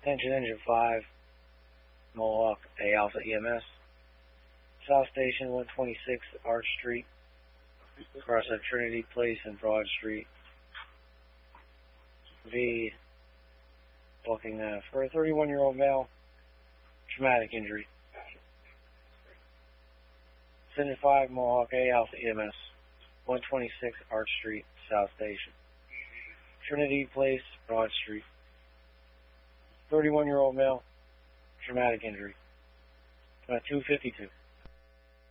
Attention Engine 5, Mohawk A Alpha EMS. South Station 126 Arch Street, across of Trinity Place and Broad Street. V. Booking for a 31-year-old male, traumatic injury. Ascendant 5 Mohawk A Alpha EMS, 126 Arch Street, South Station. Trinity Place, Broad Street. 31-year-old male, traumatic injury. 252.